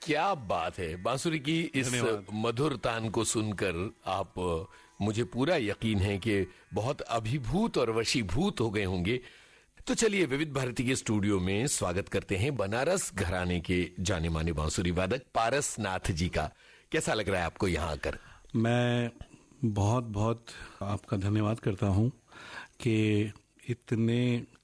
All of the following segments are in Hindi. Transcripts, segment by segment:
क्या बात है। बांसुरी की इस मधुर तान को सुनकर आप मुझे पूरा यकीन है कि बहुत अभिभूत और वशीभूत हो गए होंगे। तो चलिए विविध भारती के स्टूडियो में स्वागत करते हैं बनारस घराने के जाने माने बांसुरी वादक पारस नाथ जी का। कैसा लग रहा है आपको यहाँ आकर? मैं बहुत बहुत आपका धन्यवाद करता हूँ कि इतने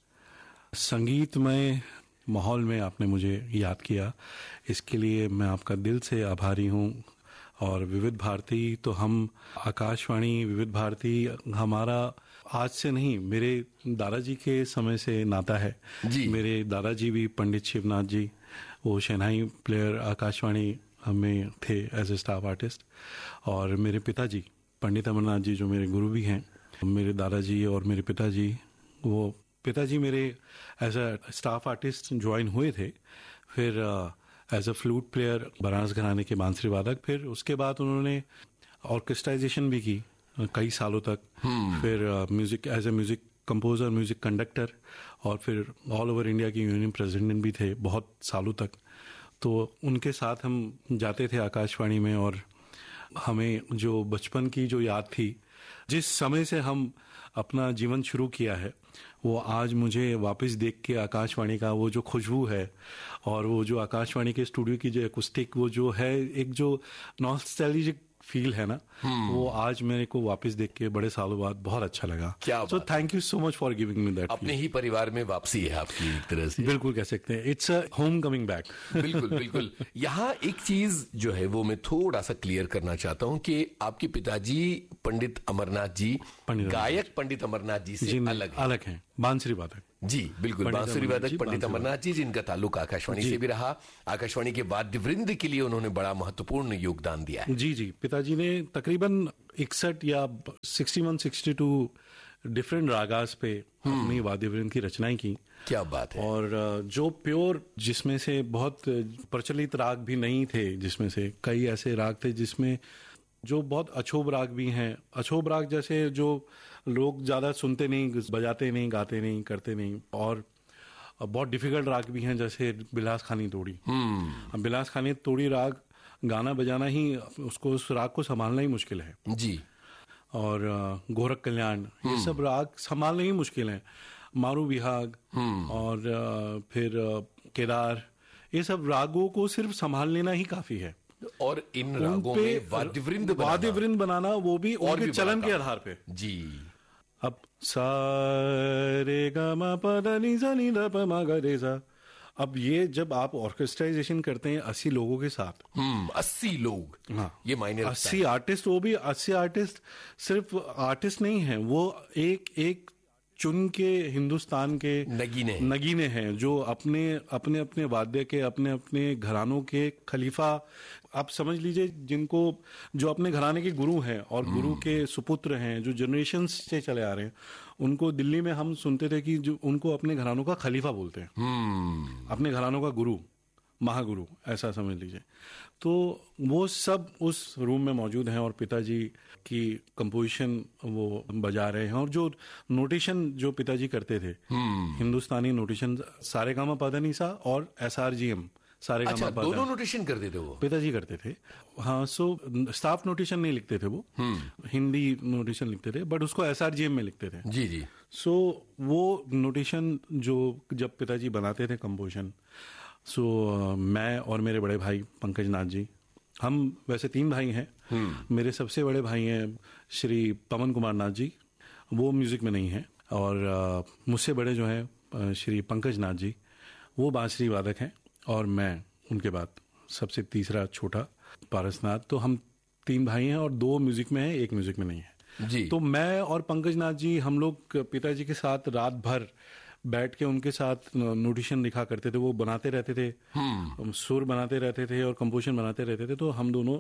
संगीतमय माहौल में आपने मुझे याद किया। इसके लिए मैं आपका दिल से आभारी हूँ। और विविध भारती तो हम आकाशवाणी विविध भारती हमारा आज से नहीं, मेरे दादाजी के समय से नाता है जी। मेरे दादाजी भी पंडित शिवनाथ जी, वो शहनाई प्लेयर आकाशवाणी में थे एज ए स्टाफ आर्टिस्ट। और मेरे पिताजी पंडित अमरनाथ जी जो मेरे गुरु भी हैं, मेरे दादाजी और मेरे पिताजी, वो पिताजी मेरे as a staff artist join हुए थे, फिर as a flute player Banaras घराने के बांसुरी वादक। फिर उसके बाद उन्होंने ऑर्केस्ट्राइजेशन भी की कई सालों तक। फिर music as a music composer, music conductor, और फिर ऑल ओवर इंडिया की यूनियन प्रेसिडेंट भी थे बहुत सालों तक। तो उनके साथ हम जाते थे आकाशवाणी में, और हमें जो बचपन की जो याद थी, जिस समय से हम अपना जीवन शुरू किया है, वो आज मुझे वापस देख के आकाशवाणी का वो जो खुशबू है और वो जो आकाशवाणी के स्टूडियो की जो एकोस्टिक, वो जो है एक जो नॉस्टैल्जिक फील है ना, वो आज मेरे को वापस देख के बड़े सालों बाद बहुत अच्छा लगा। क्या so thank you so much for giving me that. अपने ही परिवार में वापसी है आपकी एक तरह से, बिल्कुल कह सकते हैं। It's a home coming back. बिल्कुल बिल्कुल। यहाँ एक चीज जो है वो मैं थोड़ा सा क्लियर करना चाहता हूँ कि आपके पिताजी पंडित अमरनाथ जी गायक पंडित अमरनाथ जी से अलग हैं, बांसुरी वादक जी। बिल्कुल, बांसुरी वादक पंडित अमरनाथ जी, जिनका ताल्लुक आकाशवाणी से भी रहा। आकाशवाणी के वाद्य वृंद के लिए उन्होंने बड़ा महत्वपूर्ण योगदान दिया है। जी जी, पिताजी ने तकरीबन 61 या 61-62 डिफरेंट रागास पे अपनी वाद्य वृंद की रचनाएं की। क्या बात है। और जो प्योर, जिसमें से बहुत प्रचलित राग भी नहीं थे, जिसमें से कई ऐसे राग थे जिसमें जो बहुत अछोब राग भी हैं। अछोब राग जैसे जो लोग ज्यादा सुनते नहीं, बजाते नहीं, गाते नहीं, करते नहीं। और बहुत डिफिकल्ट राग भी हैं, जैसे बिलास खानी तोड़ी। बिलास खानी तोड़ी राग गाना बजाना ही, उसको उस राग को संभालना ही मुश्किल है जी। और गोरख कल्याण, ये सब राग संभालना ही मुश्किल है। मारू विहाग और फिर केदार, ये सब रागों को सिर्फ संभाल लेना ही काफी है। और इन रागों में वाद्यवृंद बनाना, वो भी उनके चलन के आधार पे जी। अब सा रे ग म प द नि सा नि द प म ग रे सा, अब ये जब आप ऑर्केस्ट्राइजेशन करते हैं 80 लोगों के साथ, 80 लोग, हाँ, ये मायने 80 आर्टिस्ट, वो भी 80 आर्टिस्ट सिर्फ आर्टिस्ट नहीं है, वो एक एक चुन के हिंदुस्तान के नगीने हैं, जो अपने अपने अपने वाद्य के, अपने अपने घरानों के खलीफा, आप समझ लीजिए, जिनको, जो अपने घराने के गुरु हैं और गुरु के सुपुत्र हैं, जो जनरेशन से चले आ रहे हैं, उनको दिल्ली में हम सुनते थे कि जो उनको अपने घरानों का खलीफा बोलते हैं, अपने घरानों का गुरु, महागुरु, ऐसा समझ लीजिए। तो वो सब उस रूम में मौजूद हैं और पिताजी की कंपोजिशन वो बजा रहे हैं। और जो नोटेशन जो पिताजी करते थे, हिंदुस्तानी नोटेशन, सारे गामा पा धा नी सा और SRGM, सारे गामा पा धा, दोनों नोटेशन करते थे वो, पिताजी करते थे। हाँ, सो स्टाफ नोटेशन नहीं लिखते थे वो, हिंदी नोटेशन लिखते थे, बट उसको SRGM में लिखते थे जी जी। सो वो नोटेशन जो जब पिताजी बनाते थे कंपोजिशन, सो मैं और मेरे बड़े भाई पंकज नाथ जी, हम वैसे 3 भाई हैं। मेरे सबसे बड़े भाई हैं श्री पवन कुमार नाथ जी, वो म्यूजिक में नहीं है। और मुझसे बड़े जो हैं श्री पंकज नाथ जी, वो बांसुरी वादक हैं। और मैं उनके बाद सबसे तीसरा छोटा पारसनाथ। तो हम 3 भाई हैं और 2 म्यूजिक में हैं, 1 म्यूजिक में नहीं है जी। तो मैं और पंकज नाथ जी, हम लोग पिताजी के साथ रात भर बैठ के उनके साथ नोटेशन लिखा करते थे, वो बनाते रहते थे, सुर बनाते रहते थे और कंपोजिशन बनाते रहते थे। तो हम दोनों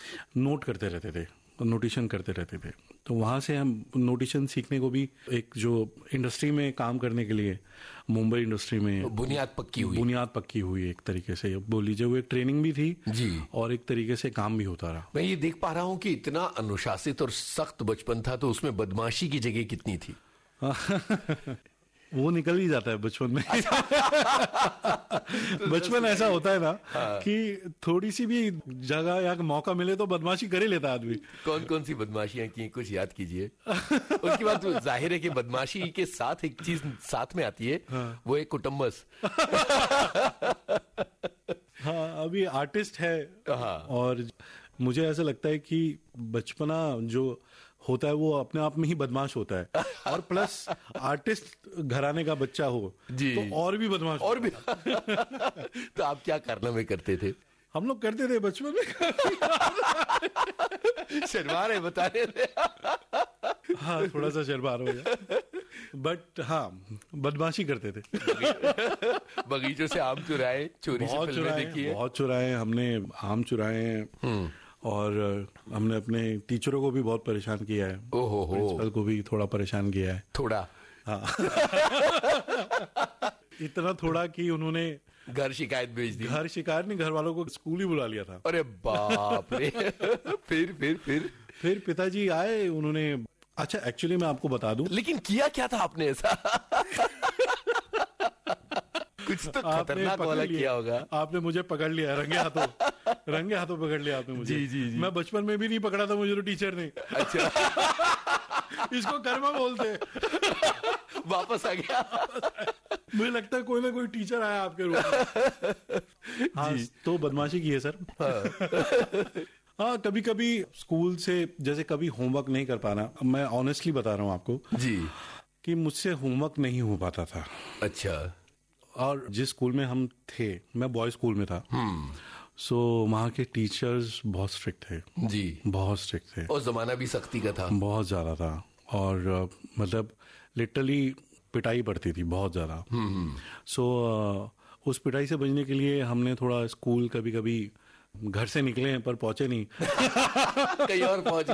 नोट करते रहते थे, नोटेशन करते रहते थे। तो वहाँ से हम नोटेशन सीखने को भी, एक जो इंडस्ट्री में काम करने के लिए, मुंबई इंडस्ट्री में बुनियाद पक्की हुई एक तरीके से बोल लीजिए। वो एक ट्रेनिंग भी थी जी, और एक तरीके से काम भी होता रहा। मैं ये देख पा रहा हूँ कि इतना अनुशासित और सख्त बचपन था, तो उसमें बदमाशी की जगह कितनी थी? वो निकल ही जाता है बचपन में। बचपन ऐसा होता है ना कि थोड़ी सी भी जगह या मौका मिले तो बदमाशी कर ही लेता आदमी। कौन कौन सी बदमाशियां की, कुछ याद कीजिए। उसके बाद तो जाहिर है कि बदमाशी के साथ एक चीज साथ में आती है, वो एक कुटुम्बस। हाँ, अभी आर्टिस्ट है। हाँ। और मुझे ऐसा लगता है कि बचपना जो होता है वो अपने आप में ही बदमाश होता है, और प्लस आर्टिस्ट घराने का बच्चा हो जी, तो और भी बदमाश और भी। तो आप क्या कारनामे करते थे? हम लोग करते थे बचपन में। शर्मा रहे बताने थे। हाँ, थोड़ा सा शर्मा हो गया, बट हाँ बदमाशी करते थे। बगीचों से आम चुराए, चोरी से फिल्में देखी है। बहुत चुराए हमने, आम चुराए हैं। और हमने अपने टीचरों को भी बहुत परेशान किया है। ओहो, प्रिंसिपल को भी थोड़ा परेशान किया है। थोड़ा? हाँ। इतना थोड़ा कि उन्होंने घर शिकायत भेज दी। घर शिकायत नहीं, घर वालों को स्कूल ही बुला लिया था। अरे बाप रे। फिर पिताजी आए, उन्होंने, अच्छा एक्चुअली मैं आपको बता दूं, लेकिन किया क्या था आपने ऐसा? कुछ तो खतरनाक वाला किया होगा। आपने मुझे पकड़ लिया रंगे हाथों। रंगे हाथों पकड़ लिया आपने मुझे। जी। मैं बचपन में भी नहीं पकड़ा था मुझे तो टीचर ने। अच्छा। इसको कर्मा बोलते। वापस आ गया। मुझे लगता है कोई ना कोई टीचर आया आपके रूप में। हाँ, तो बदमाशी की है सर। हाँ, कभी कभी स्कूल से जैसे कभी होमवर्क नहीं कर पाना, मैं ऑनेस्टली बता रहा हूँ आपको जी कि मुझसे होमवर्क नहीं हो पाता था। अच्छा। और जिस स्कूल में हम थे, मैं बॉय स्कूल में था, सो वहाँ के टीचर्स बहुत स्ट्रिक्ट थे जी, बहुत स्ट्रिक्ट थे। और जमाना भी सख्ती का था, बहुत ज्यादा था। और मतलब लिटरली पिटाई पड़ती थी बहुत ज्यादा। सो उस पिटाई से बचने के लिए हमने थोड़ा स्कूल कभी कभी घर से निकले पर पहुंचे नहीं। कहीं और पहुंच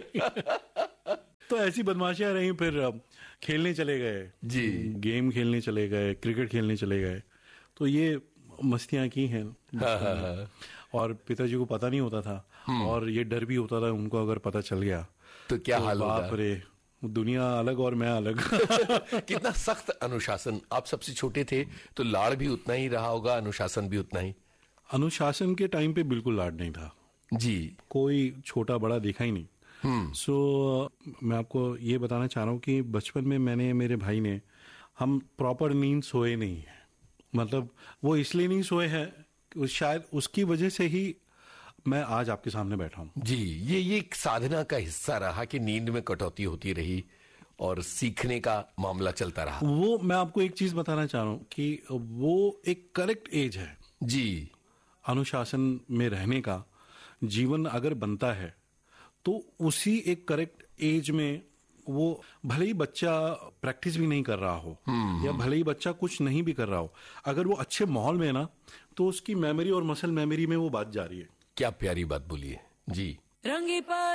गए। तो ऐसी बदमाशियां रही। फिर खेलने चले गए जी, गेम खेलने चले गए, क्रिकेट खेलने चले गए, तो ये मस्तियां की हैं। हाँ। और पिताजी को पता नहीं होता था, और ये डर भी होता था उनको अगर पता चल गया तो क्या हाल होगा। बाप रे, दुनिया अलग और मैं अलग। कितना सख्त अनुशासन। आप सबसे छोटे थे तो लाड़ भी उतना ही रहा होगा, अनुशासन भी उतना ही। अनुशासन के टाइम पे बिल्कुल लाड नहीं था जी, कोई छोटा बड़ा देखा ही नहीं। सो मैं आपको ये बताना चाह रहा हूँ कि बचपन में मैंने, मेरे भाई ने, हम प्रॉपर नींद सोए नहीं है। मतलब वो इसलिए नहीं सोए हैं, शायद उसकी वजह से ही मैं आज आपके सामने बैठा हूँ। जी, ये एक साधना का हिस्सा रहा कि नींद में कटौती होती रही और सीखने का मामला चलता रहा। वो मैं आपको एक चीज बताना चाह रहा हूँ कि वो एक करेक्ट एज है जी, अनुशासन में रहने का। जीवन अगर बनता है तो उसी एक करेक्ट एज में, वो भले ही बच्चा प्रैक्टिस भी नहीं कर रहा हो या भले ही बच्चा कुछ नहीं भी कर रहा हो, अगर वो अच्छे माहौल में है ना, तो उसकी मेमोरी और मसल मेमोरी में वो बात जा रही है। क्या प्यारी बात बोली है जी।